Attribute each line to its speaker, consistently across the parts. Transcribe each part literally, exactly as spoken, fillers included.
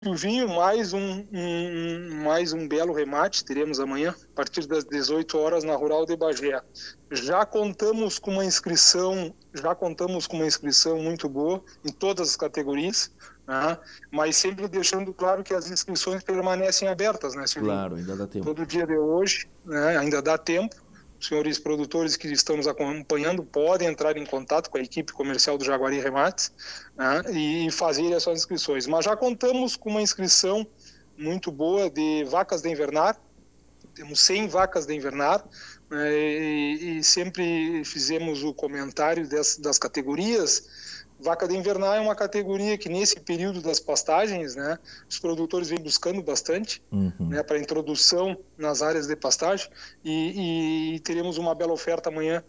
Speaker 1: O vinho, mais um, um, mais um belo remate teremos amanhã, a partir das dezoito horas, na Rural de Bagé. Já contamos com uma inscrição, já contamos com uma inscrição muito boa em todas as categorias, né? Mas sempre deixando claro que as inscrições permanecem abertas, né, Silvinho?
Speaker 2: Claro, ainda dá tempo.
Speaker 1: Todo dia de hoje, né, ainda dá tempo. Os senhores produtores que estão nos acompanhando podem entrar em contato com a equipe comercial do Jaguari Remates, né, e fazer as suas inscrições. Mas já contamos com uma inscrição muito boa de vacas de invernar. Temos cem vacas de invernar, né, e, e sempre fizemos o comentário das, das categorias. Vaca de invernar é uma categoria que, nesse período das pastagens, né, os produtores vêm buscando bastante, uhum, né, para introdução nas áreas de pastagem, e, e teremos uma bela oferta amanhã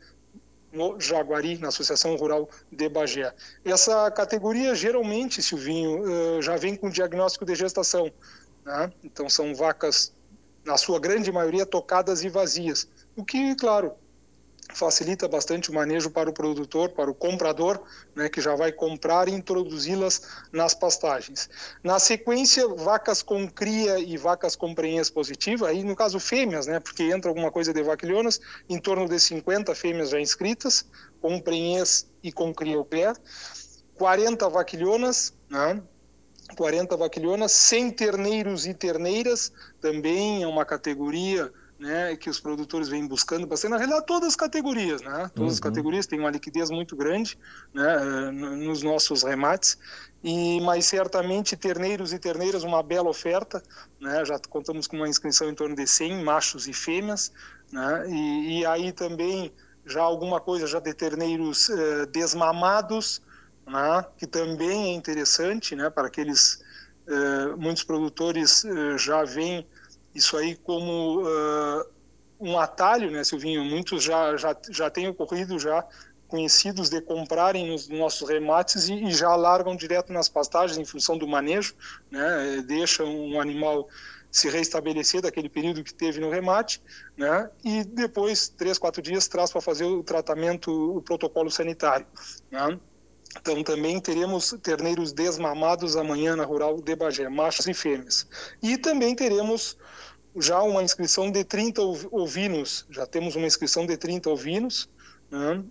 Speaker 1: no Jaguari, na Associação Rural de Bagé. Essa categoria, geralmente, Silvinho, já vem com diagnóstico de gestação, né? Então são vacas, na sua grande maioria, tocadas e vazias, o que, claro, facilita bastante o manejo para o produtor, para o comprador, né, que já vai comprar e introduzi-las nas pastagens. Na sequência, vacas com cria e vacas com prenhez positiva, aí no caso fêmeas, né, porque entra alguma coisa de vaquilhonas, em torno de cinquenta fêmeas já inscritas, com prenhez e com cria ao pé, quarenta vaquilhonas, né, quarenta vaquilhonas, cem terneiros e terneiras, também é uma categoria, né, que os produtores vêm buscando bastante, na realidade todas as categorias, né, todas uhum. as categorias têm uma liquidez muito grande, né, nos nossos remates, e, mas certamente terneiros e terneiras, uma bela oferta, né, já contamos com uma inscrição em torno de cem machos e fêmeas, né, e, e aí também já alguma coisa já de terneiros uh, desmamados, né, que também é interessante, né, para aqueles, uh, muitos produtores uh, já veem isso aí como uh, um atalho, né, Silvinho? Muitos já, já, já têm ocorrido, já conhecidos de comprarem nos nossos remates e, e já largam direto nas pastagens em função do manejo, né, deixam um animal se restabelecer daquele período que teve no remate, né, e depois, três, quatro dias, traz para fazer o tratamento, o protocolo sanitário, né? Então também teremos terneiros desmamados amanhã na Rural de Bagé, machos e fêmeas. E também teremos já uma inscrição de trinta ovinos, já temos uma inscrição de trinta ovinos, né,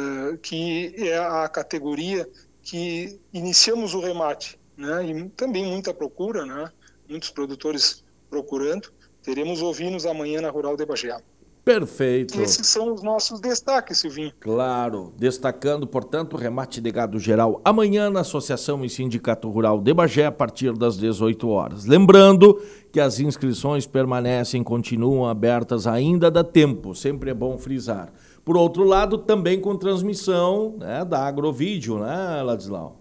Speaker 1: que é a categoria que iniciamos o remate, né, e também muita procura, né, muitos produtores procurando. Teremos ovinos amanhã na Rural de Bagé.
Speaker 2: Perfeito.
Speaker 1: Esses são os nossos destaques, Silvinho.
Speaker 2: Claro, destacando, portanto, o remate de gado geral amanhã na Associação e Sindicato Rural de Bagé a partir das dezoito horas. Lembrando que as inscrições permanecem, continuam abertas, ainda dá tempo, sempre é bom frisar. Por outro lado, também com transmissão, né, da Agrovídeo, né, Ladislau?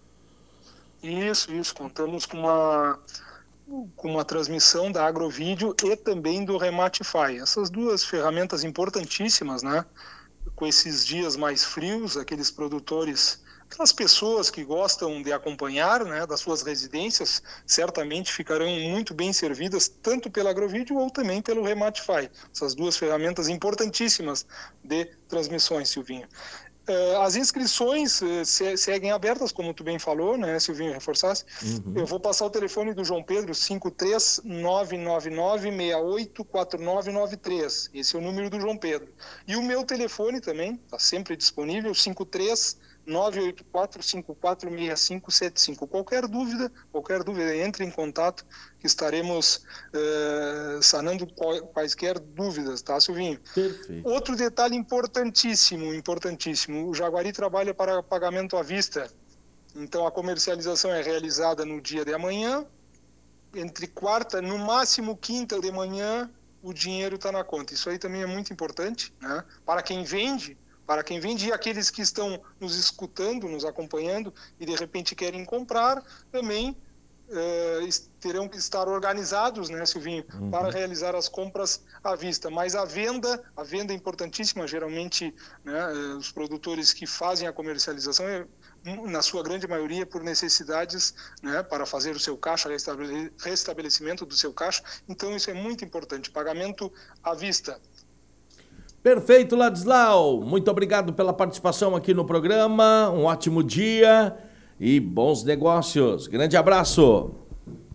Speaker 1: Isso, isso, contamos com uma... com uma transmissão da Agrovídeo e também do Rematify. Essas duas ferramentas importantíssimas, né? Com esses dias mais frios, aqueles produtores, aquelas pessoas que gostam de acompanhar, né, das suas residências, certamente ficarão muito bem servidas, tanto pela Agrovídeo ou também pelo Rematify. Essas duas ferramentas importantíssimas de transmissões, Silvinho. As inscrições seguem abertas, como tu bem falou, né, Silvinho, reforçasse. Uhum. Eu vou passar o telefone do João Pedro, cinco três nove nove nove, seis oito quatro nove nove três. Esse é o número do João Pedro. E o meu telefone também, está sempre disponível, cinco três nove oito quatro cinco quatro seis cinco sete cinco. Qualquer dúvida, qualquer dúvida, entre em contato, que estaremos uh, sanando quaisquer dúvidas, tá, Silvinho?
Speaker 2: Perfeito.
Speaker 1: Outro detalhe importantíssimo, importantíssimo, o Jaguari trabalha para pagamento à vista, então a comercialização é realizada no dia de amanhã, entre quarta, no máximo quinta de manhã, o dinheiro está na conta. Isso aí também é muito importante, né? Para quem vende, para quem vende e aqueles que estão nos escutando, nos acompanhando e de repente querem comprar, também uh, terão que estar organizados, né, Silvinho, uhum. para realizar as compras à vista. Mas a venda, a venda é importantíssima, geralmente, né, os produtores que fazem a comercialização, na sua grande maioria, por necessidades, né, para fazer o seu caixa, restabelecimento do seu caixa. Então isso é muito importante, pagamento à vista.
Speaker 2: Perfeito, Ladislau. Muito obrigado pela participação aqui no programa. Um ótimo dia e bons negócios. Grande abraço.